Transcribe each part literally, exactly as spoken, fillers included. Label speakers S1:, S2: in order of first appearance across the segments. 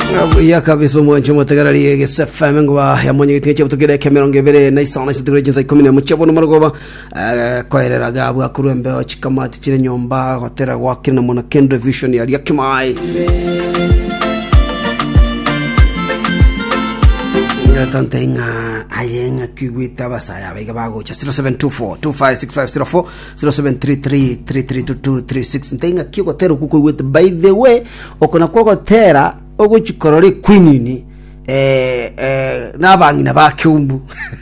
S1: Ya kabisa mwancho mutagarari gesefame ngwa yamonye gitinge cyabutugire kemeronge bere na isana sitigire jinza ikomine mu cyabo n'amarogoba koherera gabwa kurembe chikamati kire nyomba hotera wakina mona Kendo Vision yari yakimai ngatantenga ayenga kwita basaya bega bago zero seven two four two five six five zero four zero seven three three three three two two three six ntenga kiko tero kuko with by the way okona koko tera ogo chikorori kwinini eh eh nabangina bakyumbu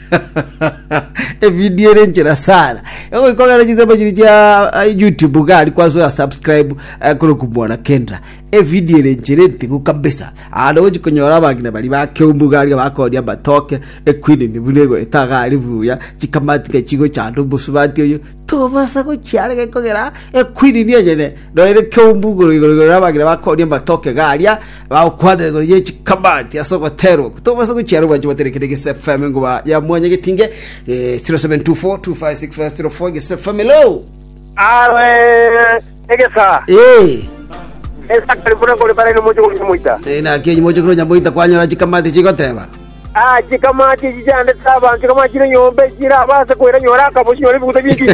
S1: e video renjera sana ogo ikogara chizaba chiri cha YouTube gali kwazo ya subscribe kuri kubona Kendra e video renjere ntingu kabisa alo chikonyora bangina bali bakyumbu gali bakodia batoke e kwinini bulego etagali buya chikamatike chigo chando busubati yo tobasa ko cyarege kogera e kwinini yene no ere kyumbu gurigura bangina bakodia batoke galia bakwadere gore chikamati asoko tero tobasa ko cyaro banje baterekere gesefame ngo ya mwanye gitinge zero seven two four two five six five zero four gesefame lo
S2: awe egesa
S1: eh
S2: esa kalipuna kole para no mojo ko muita
S1: eh na ke mojo ko nyamuita kwanyora chikamati chikoteba
S2: ah chikamati jijande saba chikamati ne nyombe jira basa ko era nyora ka boshi nyori buta binti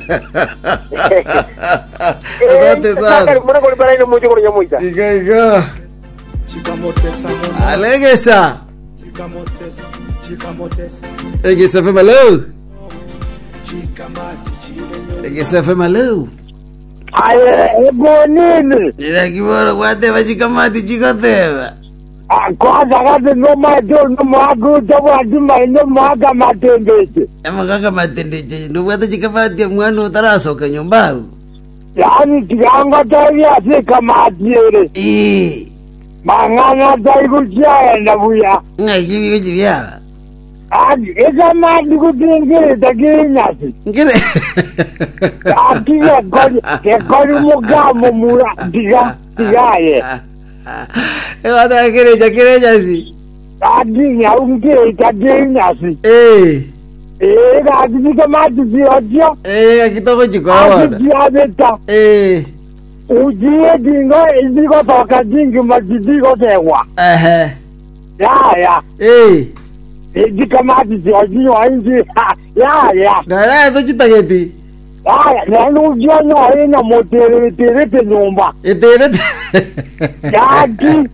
S1: asante sana
S2: kalipuna kole para no mojo ko nyamuita
S1: iga iga
S3: Chikamotesa
S1: alegesa
S3: Chikamotesa Chikamotesa
S1: Egesefame lo
S3: Chikamati chile
S1: Egesefame lo
S2: aye ebonini
S1: ila kiboro kwate bachikamati chikoteba
S2: akwaza gabe no majo no mago jawa dima no maga matendeje
S1: amagaga matendeje nubwate chikamati mwana utarasoka nyumbao
S2: yani kianga tayari chikamati ere
S1: eh
S2: mangana daiguja na buya
S1: ngai kibi kibya
S2: adi esa madi kudingire daginyasi
S1: ngire
S2: adi ya goli ke goli mugamo mura diga digaye
S1: e wada kire jakire jasi
S2: adi ya unge daginyasi
S1: eh
S2: eh adi ka madi dio
S1: eh kitoko chikowa
S2: adi ya beta
S1: eh
S2: ujie dingo indiko toka dingi majidiko tewa
S1: eh
S2: ya ya
S1: eh
S2: indika madi dio wa inji ya ya
S1: dara to chitageti
S2: ya ya no ujio no ina motere tere te nyumba
S1: etere
S2: ya di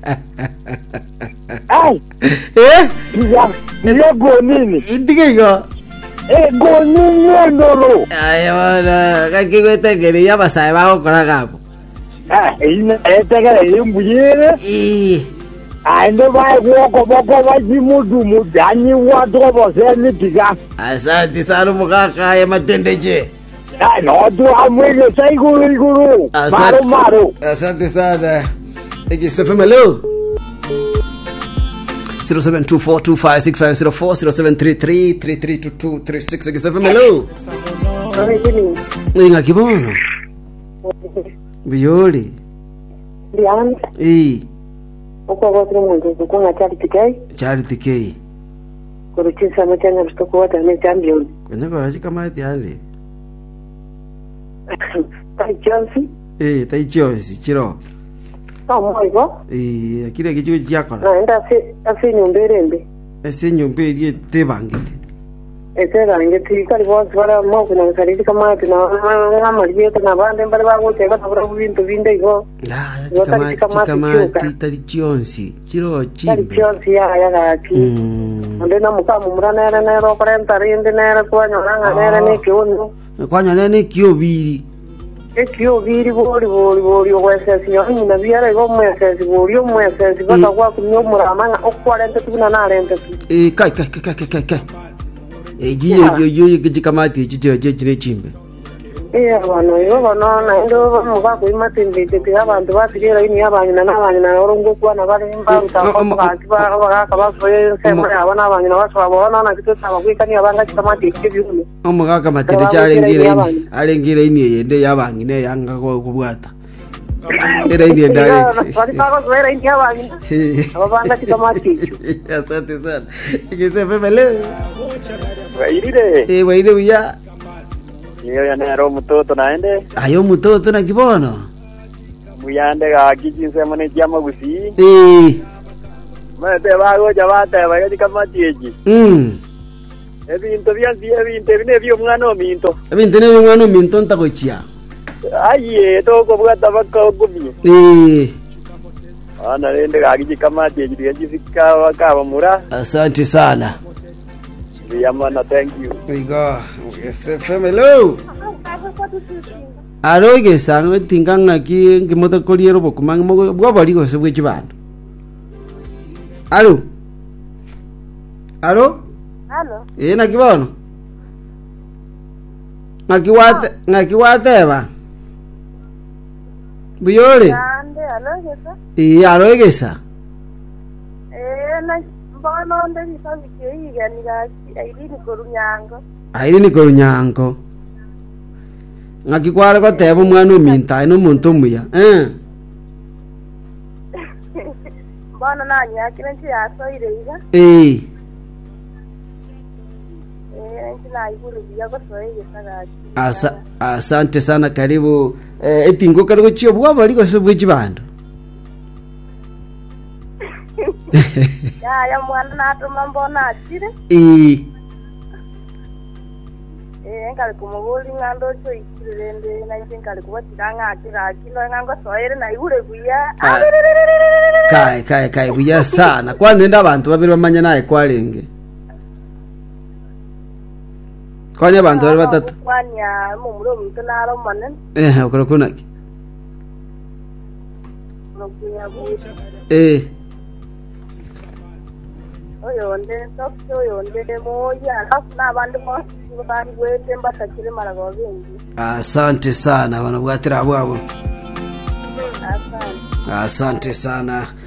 S2: ai
S1: eh
S2: ya ya gonini
S1: indigigo
S2: e gonini ndoro
S1: ay wana kakigwete ngeri ya basai bago koragapo
S2: ah ina etegere imbuyere
S1: eh
S2: ande vai woko boko vajimudu mudanyi wadobo seni diga
S1: asante sana mukaka ya matendeje
S2: ah no tu amwele saiguru iguru maru maru
S1: asante sana Egesefame lo zero seven two four two five six five zero four zero seven three three three three two two three six Egesefame lo inga kibono Bioli
S4: Diana,
S1: eh
S4: uko watu mungu kukunga charity kai,
S1: charity kei
S4: kuruchisa mtanya mstoko wata ne champion.
S1: kwenye kora chikamati yale
S4: Tai Chelsea,
S1: eh tai chionsi chiro
S4: kama hivyo.
S1: eh kile kicho chakora
S4: Naenda si afi nyumberembe.
S1: ese nyumbe ile tebangite
S4: Etera ngeti kali boss wala mo kuna sariti kama tuna ngama liyeto na bande mbale bango tega tabura bintu binde hivyo.
S1: ah chikamati chikamati tai chionsi chiro
S4: Tai
S1: chimbe
S4: Chelsea ya ya gaki.
S1: mm
S4: Ndio na mukamu murana na na ro parenta rinde na ra kwa nyanga na ne kiuno.
S1: kwanya nene kiobiri
S4: Ekyo biri bori bori bori wese sinyo ina biara go mwese bori mwese bata kwa kunyo muramana okwarente tuna na rente
S1: eh kai kai kai kai kai kai eh giye yo yo chikamati chitio chire chimbe
S4: eh bano yo bano na ndo muba ko imatembe te abantu batigera ini abanyina n'abanyina orongo kwa na bari mbaru ta ko ba ba ba ka ba foye semwe abana abanyina baswa bona na kitota bakwikani abanga chikamati kibihuno
S1: omugaka matende charengire arengire ini yende yabangine yanga ko kubwata era ini ndare
S4: bari pa ko era ini abanyina abanga chikamati
S1: asante sana Egesefame lo
S2: wairire
S1: eh waire uya
S2: niyo yanero mutoto naende
S1: ayo mutoto na kibono
S2: muyande ga kijinse mane jama gusi
S1: eh
S2: te bago jabate baga kama tieji.
S1: Mm.
S2: Ebinto byanzi ebinto bine byo mwana ominto.
S1: Ebinto ne mwana ominto ntakochia.
S2: Aye to ko bwata baka ogubi.
S1: Eh.
S2: Ana rende gagi kama tieji yajifika wakaba mura.
S1: Asante sana.
S2: Yamana, thank you.
S1: There you go. S F M, hello. Alo ke sang tingkang aki ngimoto koliero bokumang mo bwa bali ko sebwe chibando. Alo. Alo?
S4: Alo.
S1: Eh na kibono. Ngakiwate ngakiwate ba. Buyore.
S4: Ande alo gesa.
S1: Eh alo gesa.
S4: Eh na mbona onde bisabi keiga ni gaki aidini korunyango.
S1: Aidini korunyango. Ngakikwara ko tebo mwana ominta ino muntu muya. Eh.
S4: Mbona nani akire nti asoire iga.
S1: Eh.
S4: Eh nti na iburu biya ko soire sagaki.
S1: Asa asante sana karibu eh, etingo karibu chio bwa bali ko sebwe chibando.
S4: Ya ya mwana natuma mbona atire.
S1: Eh.
S4: Eh ngale kumuguli ngando cho ikirende na ngale kubatira akira kino ngango soire na ibure buya.
S1: Kai kai kai buya sana kwa nenda abantu babiri bamanya naye kwalenge. Kwanya abantu bari batatu.
S4: Kwanya mu muro mutnaro manen.
S1: Eh ukoro kunaki.
S4: Nokuya bu.
S1: Eh.
S4: Oyo nde sokyo yo nde moya afuna abantu bose bari wete mbatakire marago bengi.
S1: Asante sana bana bwatira bwabo.
S4: Asante.
S1: Asante sana.